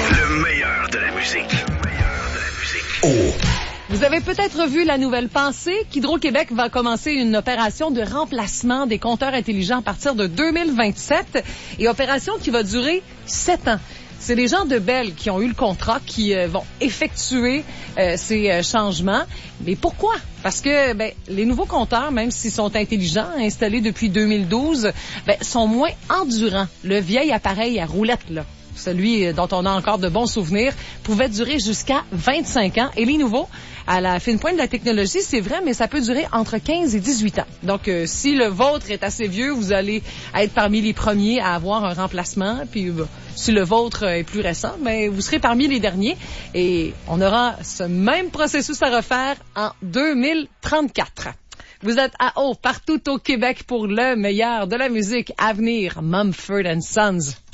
Le meilleur de la musique. Vous avez peut-être vu la nouvelle pensée qu'Hydro-Québec va commencer une opération de remplacement des compteurs intelligents à partir de 2027 et opération qui va durer 7 ans. C'est les gens de Bell qui ont eu le contrat qui vont effectuer ces changements. Mais pourquoi? Parce que les nouveaux compteurs, même s'ils sont intelligents, installés depuis 2012, sont moins endurants. Le vieil appareil à roulette, là, celui dont on a encore de bons souvenirs, pouvait durer jusqu'à 25 ans. Et les nouveaux, à la fine pointe de la technologie, c'est vrai, mais ça peut durer entre 15 et 18 ans. Donc, si le vôtre est assez vieux, vous allez être parmi les premiers à avoir un remplacement. Puis, si le vôtre est plus récent, vous serez parmi les derniers. Et on aura ce même processus à refaire en 2034. Vous êtes à haut partout au Québec pour le meilleur de la musique à venir. Mumford & Sons.